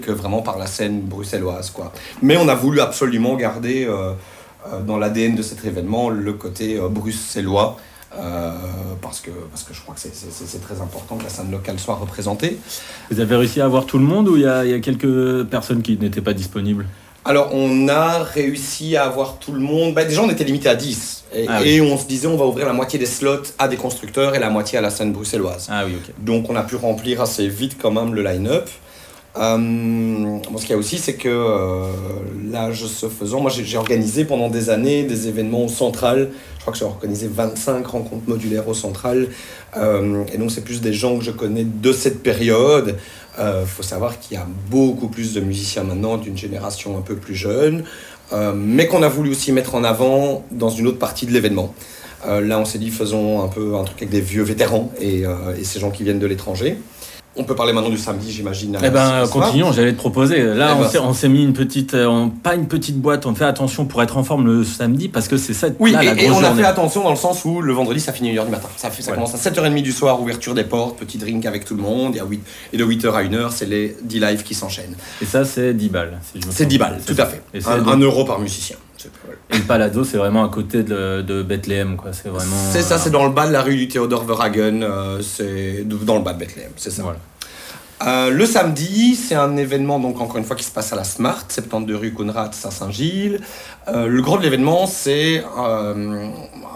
que vraiment par la scène bruxelloise, quoi. Mais on a voulu absolument garder dans l'ADN de cet événement le côté bruxellois, parce que je crois que c'est très important que la scène locale soit représentée. Vous avez réussi à avoir tout le monde ou il y a quelques personnes qui n'étaient pas disponibles? Alors, on a réussi à avoir tout le monde. Déjà, on était limité à 10. Et on se disait, on va ouvrir la moitié des slots à des constructeurs et la moitié à la scène bruxelloise. Ah oui, ok. Donc, on a pu remplir assez vite quand même le line-up. Ce qu'il y a aussi, c'est que l'âge se faisant, moi j'ai organisé pendant des années des événements au Central. Je crois que j'ai organisé 25 rencontres modulaires au Central. Et donc, c'est plus des gens que je connais de cette période. Faut savoir qu'il y a beaucoup plus de musiciens maintenant d'une génération un peu plus jeune, mais qu'on a voulu aussi mettre en avant dans une autre partie de l'événement. Là, on s'est dit, faisons un peu un truc avec des vieux vétérans et ces gens qui viennent de l'étranger. On peut parler maintenant du samedi, j'imagine. Continuons, j'allais te proposer. Là, on s'est mis une petite, pas une petite boîte, on fait attention pour être en forme le samedi, parce que c'est ça, oui, là, la grosse journée. On a fait attention dans le sens où le vendredi, ça finit à 1h du matin. Ça commence à 7h30 du soir, ouverture des portes, petit drink avec tout le monde, et de 8h à 1h, c'est les 10 lives qui s'enchaînent. Et ça, c'est 10 balles. C'est 10 balles, tout à fait. Et 1 euro par musicien. Et le Palado, c'est vraiment à côté de Bethléem, quoi. C'est vraiment. C'est ça, c'est dans le bas de la rue du Theodor Verhagen, c'est dans le bas de Bethléem, c'est ça. Voilà. Le samedi, c'est un événement, donc encore une fois, qui se passe à la Smart, 72 rue Conrad, Saint-Gilles. Le gros de l'événement, c'est un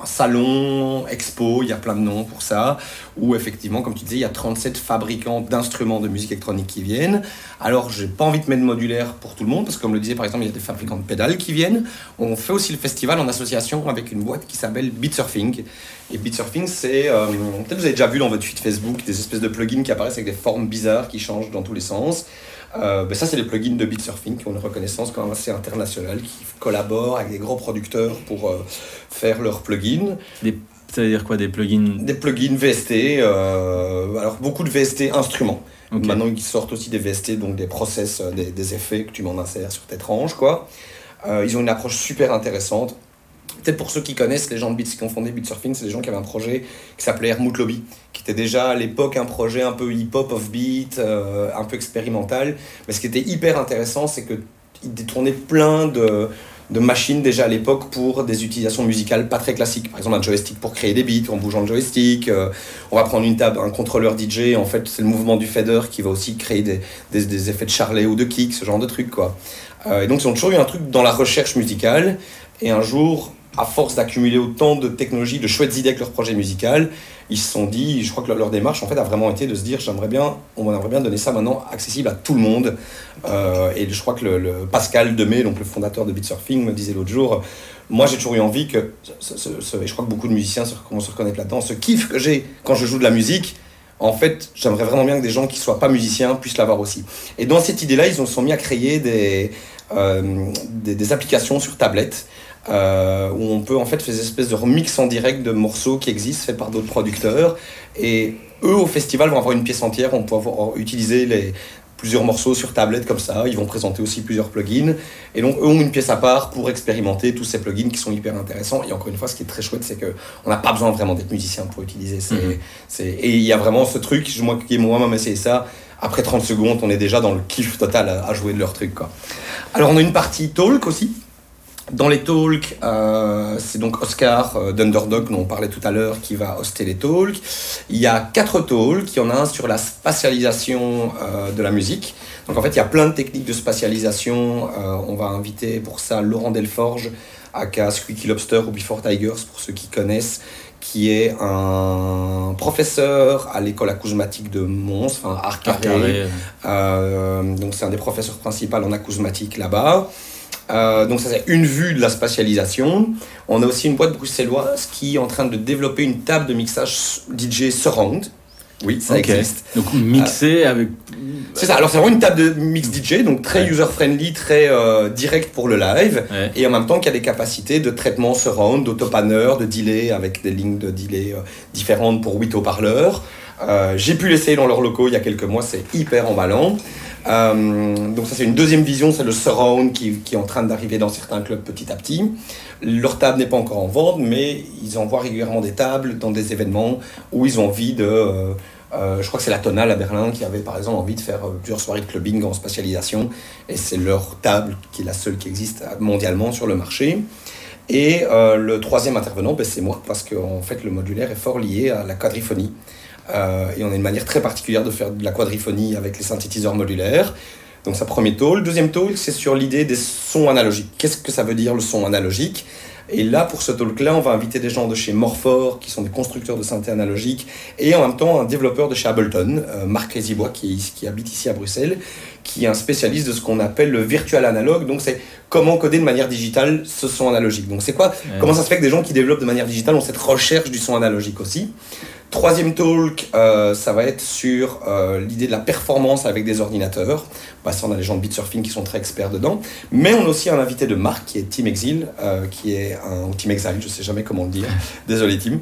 salon, expo, il y a plein de noms pour ça, où effectivement, comme tu disais, il y a 37 fabricants d'instruments de musique électronique qui viennent. Alors, j'ai pas envie de mettre modulaire pour tout le monde, parce que comme le disait, par exemple, il y a des fabricants de pédales qui viennent. On fait aussi le festival en association avec une boîte qui s'appelle Beatsurfing. Et Beatsurfing, c'est... peut-être vous avez déjà vu dans votre feed Facebook des espèces de plugins qui apparaissent avec des formes bizarres qui changent dans tous les sens. Ça, c'est les plugins de Beatsurfing qui ont une reconnaissance quand même assez internationale, qui collaborent avec des gros producteurs pour faire leurs plugins. Ça veut dire quoi, des plugins? Des plugins VST, alors beaucoup de VST instruments. Okay. Maintenant, ils sortent aussi des VST, donc des process, des effets que tu m'en insères sur tes tranches, quoi. Ils ont une approche super intéressante. Peut-être pour ceux qui connaissent, les gens de Beats qui ont fondé Beatsurfing, c'est des gens qui avaient un projet qui s'appelait Hermout Lobby, qui était déjà à l'époque un projet un peu hip-hop, off-beat, un peu expérimental. Mais ce qui était hyper intéressant, c'est qu'ils détournaient plein de machines déjà à l'époque pour des utilisations musicales pas très classiques. Par exemple, un joystick pour créer des beats en bougeant le joystick. On va prendre une table, un contrôleur DJ. En fait, c'est le mouvement du fader qui va aussi créer des effets de charlet ou de kick, ce genre de trucs, quoi. Et donc, ils ont toujours eu un truc dans la recherche musicale. Et un jour, à force d'accumuler autant de technologies, de chouettes idées avec leur projet musical, ils se sont dit, je crois que leur démarche en fait a vraiment été de se dire, on aimerait bien donner ça maintenant accessible à tout le monde. Et je crois que le Pascal Demey, donc le fondateur de Beatsurfing, me disait l'autre jour, moi j'ai toujours eu envie que, et je crois que beaucoup de musiciens vont se reconnaître là-dedans, ce kiff que j'ai quand je joue de la musique, en fait, j'aimerais vraiment bien que des gens qui ne soient pas musiciens puissent l'avoir aussi. Et dans cette idée-là, ils se sont mis à créer des applications sur tablette, où on peut en fait faire des espèces de remix en direct de morceaux qui existent faits par d'autres producteurs, et eux au festival vont avoir une pièce entière, on peut utiliser plusieurs morceaux sur tablette comme ça, ils vont présenter aussi plusieurs plugins, et donc eux ont une pièce à part pour expérimenter tous ces plugins qui sont hyper intéressants. Et encore une fois, ce qui est très chouette, c'est qu'on n'a pas besoin vraiment d'être musicien pour utiliser et il y a vraiment ce truc, moi qui ai moi-même essayé ça, après 30 secondes on est déjà dans le kiff total à jouer de leur truc, quoi. Alors on a une partie talk aussi. Dans les talks, c'est donc Oscar d'Underdog, dont on parlait tout à l'heure, qui va hoster les talks. Il y a 4 talks, il y en a un sur la spatialisation de la musique. Donc en fait, il y a plein de techniques de spatialisation. On va inviter pour ça Laurent Delforge, aka Squeaky Lobster ou Before Tigers, pour ceux qui connaissent, qui est un professeur à l'école acousmatique de Mons, enfin Art Carré. Donc c'est un des professeurs principaux en acousmatique là-bas. Donc ça c'est une vue de la spatialisation. On a aussi une boîte bruxelloise qui est en train de développer une table de mixage DJ surround. Oui, ça existe. Donc mixé avec... C'est ça, alors c'est vraiment une table de mix DJ, donc très user-friendly, très direct pour le live, et en même temps qu'il y a des capacités de traitement surround, d'autopaneur, de delay, avec des lignes de delay différentes pour 8 haut-parleurs. J'ai pu l'essayer dans leurs locaux il y a quelques mois, c'est hyper emballant. Donc ça c'est une deuxième vision, c'est le surround qui est en train d'arriver dans certains clubs petit à petit. Leur table n'est pas encore en vente, mais ils envoient régulièrement des tables dans des événements où ils ont envie de Je crois que c'est la Tonal à Berlin qui avait par exemple envie de faire plusieurs soirées de clubbing en spatialisation. Et c'est leur table qui est la seule qui existe mondialement sur le marché. Et le troisième intervenant, c'est moi, parce qu'en fait le modulaire est fort lié à la quadriphonie. Et on a une manière très particulière de faire de la quadriphonie avec les synthétiseurs modulaires. Donc ça, premier talk. Deuxième talk, c'est sur l'idée des sons analogiques. Qu'est-ce que ça veut dire le son analogique ? Et là, pour ce talk-là, on va inviter des gens de chez Morphor, qui sont des constructeurs de synthé analogique, et en même temps un développeur de chez Ableton, Marc Rézibois, qui habite ici à Bruxelles, qui est un spécialiste de ce qu'on appelle le virtual analogue. Donc c'est comment coder de manière digitale ce son analogique. Donc c'est quoi ? Comment ça se fait que des gens qui développent de manière digitale ont cette recherche du son analogique aussi ? Troisième talk, ça va être sur l'idée de la performance avec des ordinateurs. Ça, on a les gens de Bitsurfing qui sont très experts dedans. Mais on a aussi un invité de marque qui est Tim Exile, ou Tim Exile, je ne sais jamais comment le dire. Désolé Tim.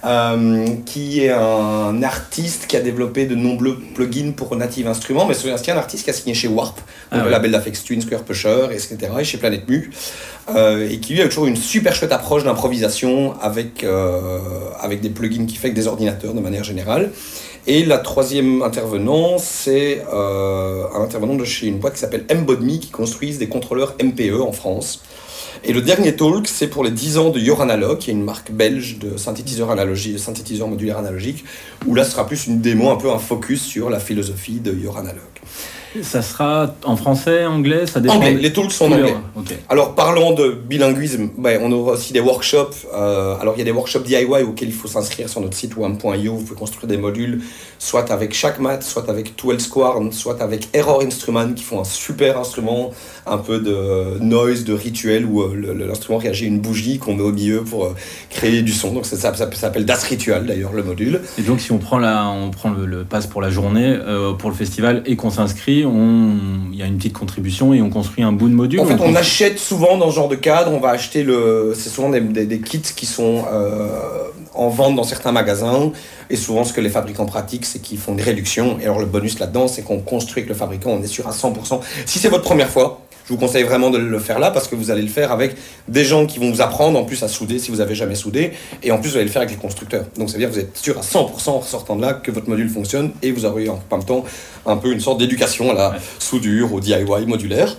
Qui est un artiste qui a développé de nombreux plugins pour Native Instruments. Mais c'est aussi un artiste qui a signé chez Warp, le label d'Aphex Twin, Square Pusher, etc. Et chez Planète Mu. Et qui lui a toujours une super chouette approche d'improvisation avec des plugins qui fait avec des ordinateurs de manière générale. Et la troisième intervenant, c'est un intervenant de chez une boîte qui s'appelle Mbodme, qui construisent des contrôleurs MPE en France. Et le dernier talk, c'est pour les 10 ans de Your Analog, qui est une marque belge de synthétiseurs modulaires analogiques, où là, ce sera plus une démo, un peu un focus sur la philosophie de Your Analog. Ça sera en français, anglais, ça dépend. Anglais, les talks sont en anglais. Okay. Alors, parlant de bilinguisme, on aura aussi des workshops. Alors, il y a des workshops DIY auxquels il faut s'inscrire sur notre site wam.io. Vous pouvez construire des modules, soit avec Shackmat, soit avec 12 Squarn, soit avec Error Instrument, qui font un super instrument, un peu de noise, de rituel, où l'instrument réagit à une bougie qu'on met au milieu pour créer du son. Donc, ça s'appelle Das Ritual, d'ailleurs, le module. Et donc, si on prend le pass pour la journée, pour le festival, et qu'on s'inscrit, il y a une petite contribution et on construit un bout de module. En fait, on achète souvent dans ce genre de cadre, on va acheter c'est souvent des kits qui sont en vente dans certains magasins, et souvent ce que les fabricants pratiquent, c'est qu'ils font des réductions. Et alors le bonus là-dedans, c'est qu'on construit avec le fabricant, on est sûr à 100%. Si c'est votre première fois, je vous conseille vraiment de le faire là, parce que vous allez le faire avec des gens qui vont vous apprendre en plus à souder si vous n'avez jamais soudé, et en plus vous allez le faire avec les constructeurs. Donc ça veut dire que vous êtes sûr à 100% en sortant de là que votre module fonctionne, et vous aurez en même temps un peu une sorte d'éducation à la soudure, au DIY modulaire.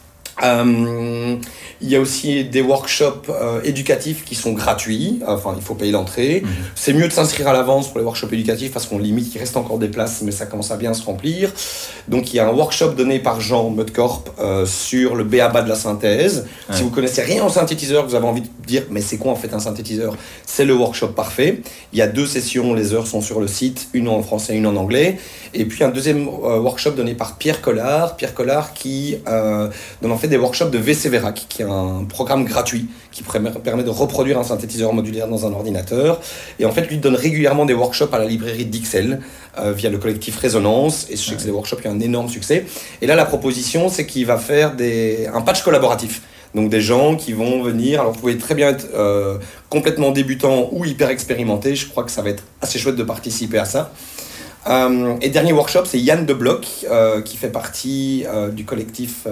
Il y a aussi des workshops éducatifs qui sont gratuits, enfin il faut payer l'entrée. C'est mieux de s'inscrire à l'avance pour les workshops éducatifs parce qu'on limite, il reste encore des places, mais ça commence à bien se remplir. Donc il y a un workshop donné par Jean Mudcorp sur le b.a.-ba de la synthèse. Si vous connaissez rien en synthétiseur, que vous avez envie de dire mais c'est quoi en fait un synthétiseur, c'est le workshop parfait. Il y a 2 sessions, les heures sont sur le site, une en français, une en anglais. Et puis un deuxième workshop donné par Pierre Collard qui donne en fait des workshops de VC Verac, qui est un programme gratuit qui permet de reproduire un synthétiseur modulaire dans un ordinateur. Et en fait, lui donne régulièrement des workshops à la librairie d'Ixelles via le collectif Résonance. Et je sais que c'est des workshops qui ont un énorme succès. Et là, la proposition, c'est qu'il va faire un patch collaboratif. Donc des gens qui vont venir, alors vous pouvez très bien être complètement débutant ou hyper expérimenté. Je crois que ça va être assez chouette de participer à ça. Et dernier workshop, c'est Yann de Bloch, qui fait partie du collectif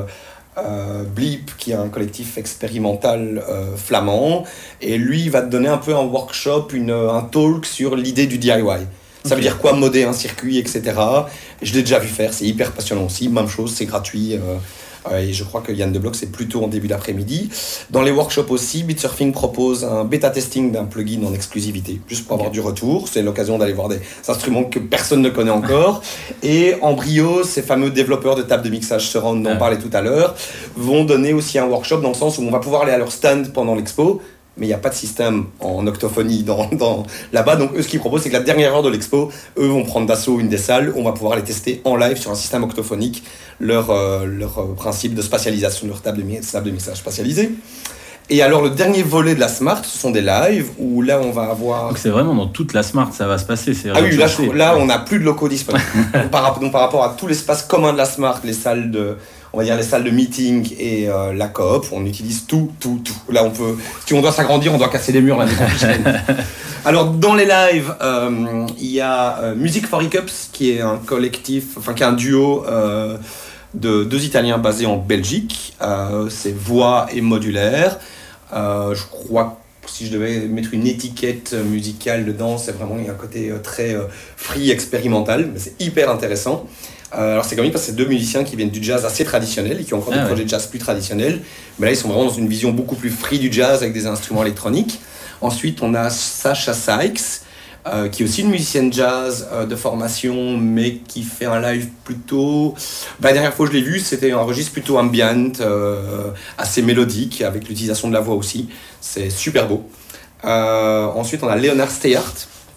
Bleep, qui est un collectif expérimental flamand, et lui il va te donner un peu un workshop, un talk sur l'idée du DIY. Ça veut dire quoi modder un circuit, etc. Je l'ai déjà vu faire, c'est hyper passionnant aussi, même chose, c'est gratuit. Et je crois que Yann de Bloch, c'est plutôt en début d'après-midi. Dans les workshops aussi, Bitsurfing propose un bêta-testing d'un plugin en exclusivité, juste pour avoir du retour. C'est l'occasion d'aller voir des instruments que personne ne connaît encore. Et Embryo, ces fameux développeurs de tables de mixage surround dont on parlait tout à l'heure, vont donner aussi un workshop dans le sens où on va pouvoir aller à leur stand pendant l'expo, mais il n'y a pas de système en octophonie là-bas. Donc eux, ce qu'ils proposent, c'est que la dernière heure de l'expo, eux vont prendre d'assaut une des salles, on va pouvoir les tester en live sur un système octophonique, leur principe de spatialisation, leur table de mixage spatialisée. Et alors le dernier volet de la Smart, ce sont des lives où là on va avoir... Donc c'est vraiment dans toute la Smart ça va se passer. Oui, là on n'a plus de locaux disponibles. Donc par rapport à tout l'espace commun de la Smart, les salles de meeting et la coop, on utilise tout. Là si on doit s'agrandir, on doit casser les murs l'année prochaine. Alors dans les lives, il y a Music for Hiccups, qui est un collectif, qui est un duo de 2 Italiens basés en Belgique. C'est voix et modulaire. Je crois si je devais mettre une étiquette musicale dedans, c'est vraiment, il y a un côté très free, expérimental, mais c'est hyper intéressant. Alors c'est comique parce que c'est deux musiciens qui viennent du jazz assez traditionnel et qui ont encore des projets de jazz plus traditionnels, mais là ils sont vraiment dans une vision beaucoup plus free du jazz avec des instruments électroniques. Ensuite on a Sasha Sykes, qui est aussi une musicienne jazz de formation, mais qui fait un live plutôt... la dernière fois que je l'ai vu, c'était un registre plutôt ambient, assez mélodique, avec l'utilisation de la voix aussi. C'est super beau. Ensuite, on a Leonard Steyart,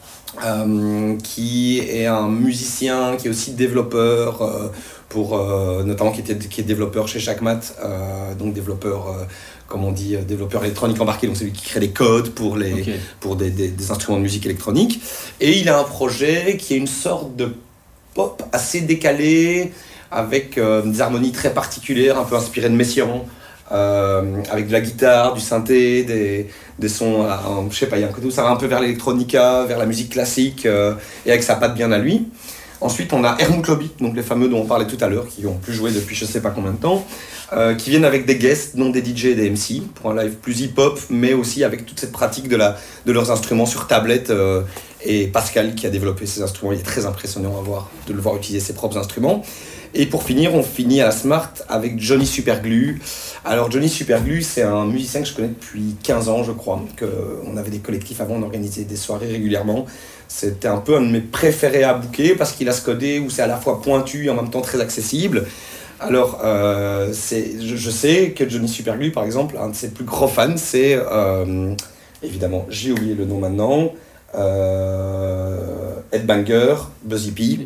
qui est un musicien, qui est aussi développeur, notamment qui est développeur chez Shakmat, donc développeur... comme on dit, développeur électronique embarqué, donc c'est lui qui crée les codes pour des instruments de musique électronique. Et il a un projet qui est une sorte de pop assez décalé, avec des harmonies très particulières, un peu inspirées de Messiaen, avec de la guitare, du synthé, des sons, je sais pas, il y a un côté où ça va un peu vers l'électronica, vers la musique classique, et avec sa patte bien à lui. Ensuite, on a Helmut Lobby, donc les fameux dont on parlait tout à l'heure, qui ont plus joué depuis je sais pas combien de temps, qui viennent avec des guests, non des DJ et des MC, pour un live plus hip-hop, mais aussi avec toute cette pratique de leurs instruments sur tablette. Et Pascal, qui a développé ces instruments, il est très impressionnant de le voir utiliser ses propres instruments. Et pour finir, on finit à la Smart avec Johnny Superglue. Alors Johnny Superglue, c'est un musicien que je connais depuis 15 ans, je crois. On avait des collectifs avant, on organisait des soirées régulièrement. C'était un peu un de mes préférés à booker parce qu'il a ce côté où c'est à la fois pointu et en même temps très accessible. Alors, je sais que Johnny Superglue, par exemple, un de ses plus gros fans, c'est, évidemment, j'ai oublié le nom maintenant, Headbanger, Buzzy P.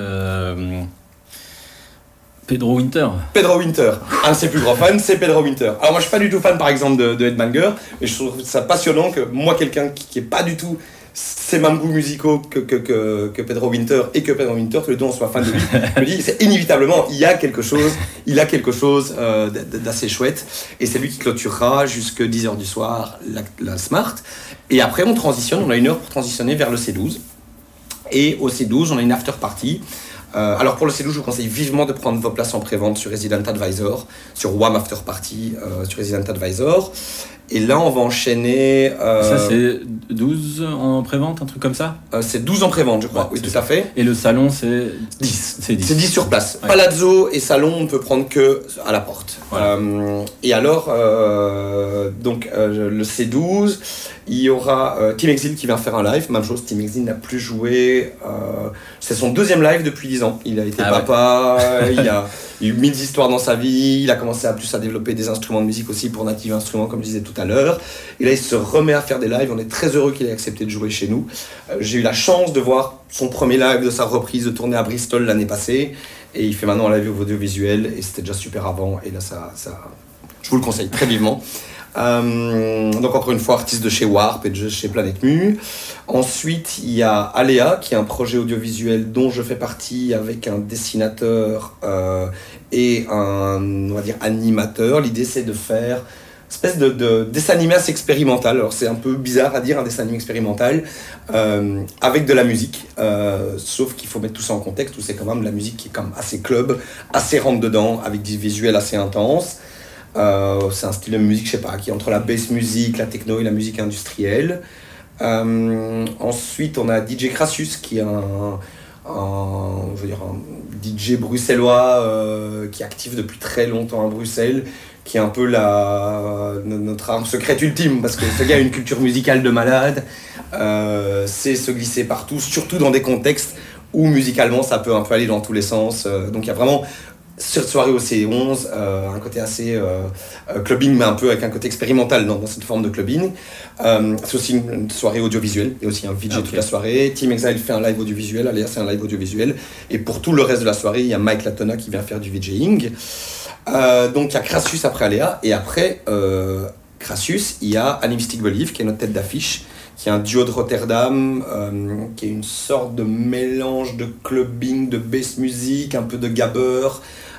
Pedro Winter. Pedro Winter. Un de ses plus grands fans, c'est Pedro Winter. Alors moi, je suis pas du tout fan, par exemple, de Headbanger, mais je trouve ça passionnant que moi, quelqu'un qui est pas du tout ces mêmes goûts musicaux que Pedro Winter, et que Pedro Winter, tous les deux, on soit fan de lui, je me dis, c'est inévitablement, il a quelque chose d'assez chouette, et c'est lui qui clôturera jusqu'à 10h du soir la Smart. Et après, on transitionne, on a 1 heure pour transitionner vers le C12. Et au C12, on a une after party. Alors pour le C12, je vous conseille vivement de prendre vos places en pré-vente sur Resident Advisor, sur WAM After Party, sur Resident Advisor. Et là, on va enchaîner... Ça, c'est 12 en pré-vente, un truc comme ça ? C'est 12 en pré-vente, je crois, ouais, oui, tout à fait. Et le salon, c'est 10. C'est 10. C'est 10 sur place. Ouais. Palazzo et salon, on ne peut prendre que à la porte. Voilà. Et alors, le C12, il y aura Team Exile qui vient faire un live. Même chose, Team Exile n'a plus joué. C'est son 2e live depuis 10 ans. Il a été papa, ouais. Il a eu 1000 histoires dans sa vie. Il a commencé à développer des instruments de musique aussi pour Native Instruments, comme je disais tout à l'heure. Et là, il se remet à faire des lives. On est très heureux qu'il ait accepté de jouer chez nous. J'ai eu la chance de voir son premier live de sa reprise de tournée à Bristol l'année passée. Et il fait maintenant un live audiovisuel. Et c'était déjà super avant. Et là, je vous le conseille très vivement. Donc encore une fois, artiste de chez Warp et de chez Planète Mu. Ensuite, il y a Aléa, qui est un projet audiovisuel dont je fais partie avec un dessinateur et un, on va dire, animateur. L'idée, c'est de faire une espèce de dessin animé assez expérimental. Alors c'est un peu bizarre à dire, un dessin animé expérimental, avec de la musique. Sauf qu'il faut mettre tout ça en contexte, où c'est quand même de la musique qui est quand même assez club, assez rentre-dedans, avec des visuels assez intenses. C'est un style de musique, je sais pas, qui est entre la bass music, la techno et la musique industrielle. Ensuite, on a DJ Crassus, qui est un DJ bruxellois qui est actif depuis très longtemps à Bruxelles, qui est un peu notre arme secrète ultime, parce que ce gars a une culture musicale de malade, sait se glisser partout, surtout dans des contextes où musicalement ça peut un peu aller dans tous les sens. Donc il y a vraiment cette soirée au C11, un côté assez clubbing, mais un peu avec un côté expérimental dans cette forme de clubbing. C'est aussi une soirée audiovisuelle, il y a aussi un VJ toute la soirée. Team Exile fait un live audiovisuel, Aléa c'est un live audiovisuel. Et pour tout le reste de la soirée, il y a Mike Latona qui vient faire du VJing. Donc il y a Crassus après Aléa, et après Crassus, il y a Animistic Believe, qui est notre tête d'affiche, qui est un duo de Rotterdam, qui est une sorte de mélange de clubbing, de bass music, un peu de gabber.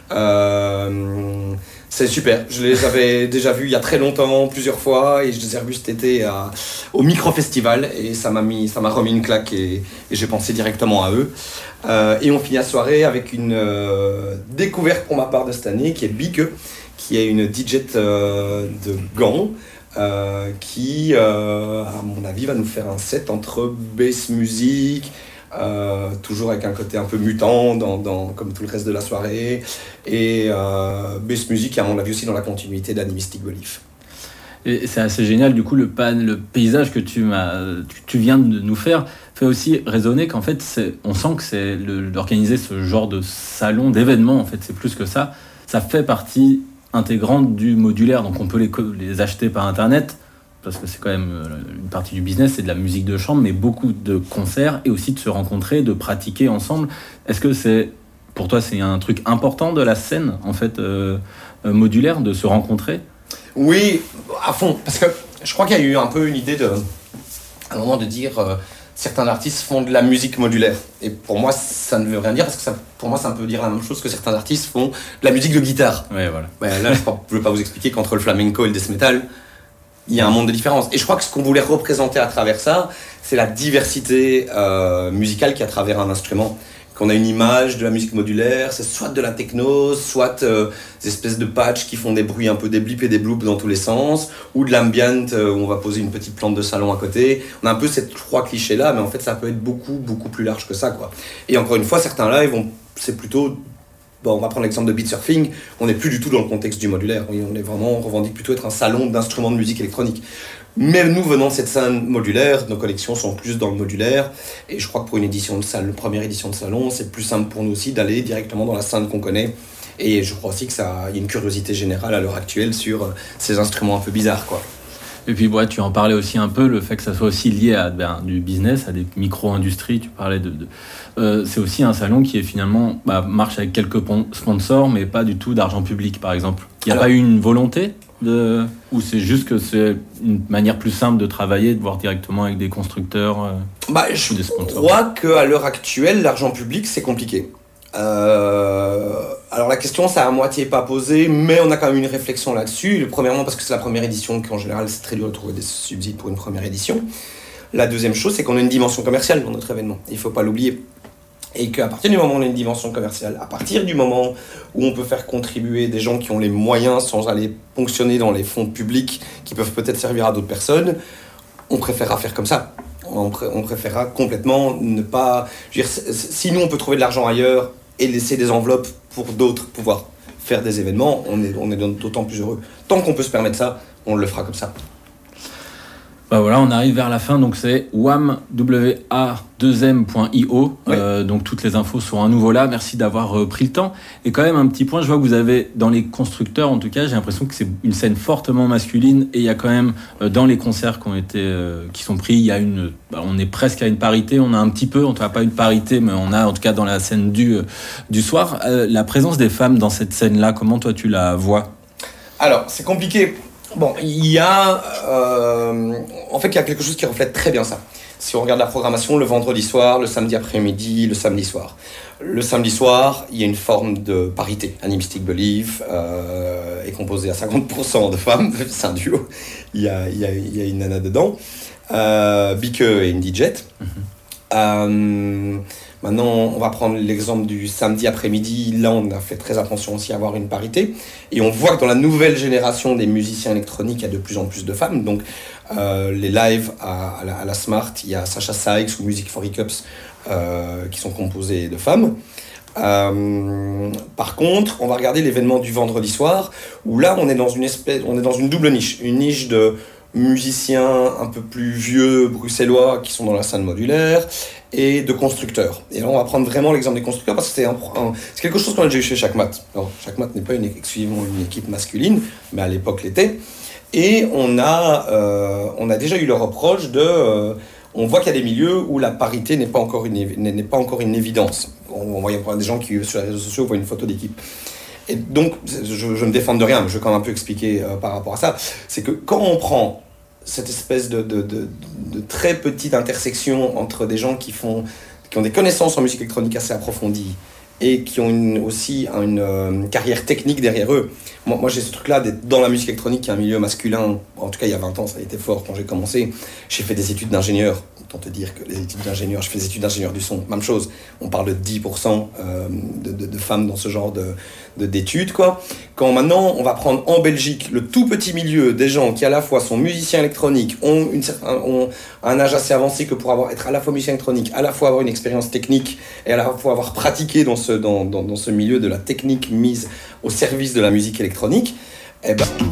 C'est super, je les avais déjà vus il y a très longtemps, plusieurs fois, et je les ai revus cet été au Micro-Festival, et ça m'a remis une claque, et j'ai pensé directement à eux. Et on finit la soirée avec une découverte pour ma part de cette année, qui est Bike, qui est une DJ de Gand, qui, à mon avis, va nous faire un set entre bass music, toujours avec un côté un peu mutant comme tout le reste de la soirée, et bass music, à mon avis aussi dans la continuité d'Animistic Belief. Et c'est assez génial, du coup, le paysage que tu viens de nous faire fait aussi résonner qu'en fait, on sent que c'est d'organiser ce genre de salon, d'événement, en fait, c'est plus que ça. Ça fait partie intégrante du modulaire, donc on peut les acheter par Internet, parce que c'est quand même une partie du business, c'est de la musique de chambre, mais beaucoup de concerts, et aussi de se rencontrer, de pratiquer ensemble. Est-ce que pour toi, c'est un truc important de la scène, en fait, modulaire, de se rencontrer ? Oui, à fond, parce que je crois qu'il y a eu un peu une idée à un moment de dire certains artistes font de la musique modulaire. Et pour moi, ça ne veut rien dire, parce que pour moi, ça peut dire la même chose que certains artistes font de la musique de guitare. Ouais, voilà. Là, je ne veux pas vous expliquer qu'entre le flamenco et le death metal, il y a un monde de différence. Et je crois que ce qu'on voulait représenter à travers ça, c'est la diversité musicale qu'il y a à travers un instrument. Qu'on a une image de la musique modulaire, c'est soit de la techno, soit des espèces de patchs qui font des bruits un peu des blips et des bloops dans tous les sens, ou de l'ambient où on va poser une petite plante de salon à côté. On a un peu ces trois clichés-là, mais en fait ça peut être beaucoup, beaucoup plus large que ça, quoi. Et encore une fois, certains lives, c'est plutôt... Bon, on va prendre l'exemple de beat surfing, on n'est plus du tout dans le contexte du modulaire. On revendique plutôt être un salon d'instruments de musique électronique. Mais nous, venant de cette scène modulaire, nos collections sont plus dans le modulaire. Et je crois que pour une première édition de salon, c'est plus simple pour nous aussi d'aller directement dans la scène qu'on connaît. Et je crois aussi qu'il y a une curiosité générale à l'heure actuelle sur ces instruments un peu bizarres, quoi. Et puis, tu en parlais aussi un peu, le fait que ça soit aussi lié à du business, à des micro-industries. Tu parlais c'est aussi un salon qui est finalement marche avec quelques sponsors, mais pas du tout d'argent public, par exemple. Il n'y a pas eu une volonté ou c'est juste que c'est une manière plus simple de travailler, de voir directement avec des constructeurs ou des sponsors. Je crois qu'à l'heure actuelle, l'argent public, c'est compliqué. Alors la question, ça a à moitié pas posé, mais on a quand même une réflexion là-dessus. Premièrement, parce que c'est la première édition, qu'en général, c'est très dur de trouver des subsides pour une première édition. La deuxième chose, c'est qu'on a une dimension commerciale dans notre événement. Il ne faut pas l'oublier. Et qu'à partir du moment où on a une dimension commerciale, à partir du moment où on peut faire contribuer des gens qui ont les moyens sans aller ponctionner dans les fonds publics qui peuvent peut-être servir à d'autres personnes, on préférera faire comme ça. On préférera complètement ne pas... Je veux dire, si nous, on peut trouver de l'argent ailleurs et laisser des enveloppes pour d'autres pouvoir faire des événements, on est d'autant plus heureux. Tant qu'on peut se permettre ça, on le fera comme ça. Voilà, on arrive vers la fin, donc c'est wam2m.io, oui. Donc toutes les infos sont à nouveau là, merci d'avoir pris le temps. Et quand même un petit point, je vois que vous avez, dans les constructeurs en tout cas, j'ai l'impression que c'est une scène fortement masculine, et il y a quand même, dans les concerts qui sont pris, il y a on est presque à une parité, on a un petit peu, on n'a pas une parité, mais on a en tout cas dans la scène du soir, la présence des femmes dans cette scène-là, comment toi tu la vois ? Alors, c'est compliqué. Bon, il y a quelque chose qui reflète très bien ça. Si on regarde la programmation, le vendredi soir, le samedi après-midi, le samedi soir. Le samedi soir, il y a une forme de parité. Animistic Belief est composé à 50% de femmes, c'est un duo. Il y a une nana dedans. Bike et Indie Jet. Maintenant, on va prendre l'exemple du samedi après-midi. Là, on a fait très attention aussi à avoir une parité. Et on voit que dans la nouvelle génération des musiciens électroniques, il y a de plus en plus de femmes. Donc, les lives à la Smart, il y a Sasha Sykes ou Music for Hiccups qui sont composés de femmes. Par contre, on va regarder l'événement du vendredi soir, où là, on est dans une double niche. Une niche de musiciens un peu plus vieux bruxellois qui sont dans la scène modulaire et de constructeurs. Et là, on va prendre vraiment l'exemple des constructeurs parce que c'est quelque chose qu'on a déjà eu chez Chakmat. Alors, Chakmat n'est pas exclusivement une équipe masculine, mais à l'époque l'était. Et on a déjà eu le reproche on voit qu'il y a des milieux où la parité n'est pas encore une évidence. On voit des gens qui, sur les réseaux sociaux, voient une photo d'équipe. Et donc, je me défends de rien, mais je vais quand même un peu expliquer par rapport à ça. C'est que quand on prend cette espèce de très petite intersection entre des gens qui ont des connaissances en musique électronique assez approfondies et qui ont aussi une carrière technique derrière eux. Moi, j'ai ce truc-là d'être dans la musique électronique, qui est un milieu masculin. En tout cas, il y a 20 ans, ça a été fort quand j'ai commencé. J'ai fait des études d'ingénieur. Autant te dire que les études d'ingénieur, je fais des études d'ingénieur du son, même chose. On parle de 10% de femmes dans ce genre d'études, quoi. Quand maintenant, on va prendre en Belgique le tout petit milieu des gens qui à la fois sont musiciens électroniques, ont un âge assez avancé que pour être à la fois musicien électronique, à la fois avoir une expérience technique et à la fois avoir pratiqué dans ce milieu de la technique mise au service de la musique électronique, eh ben,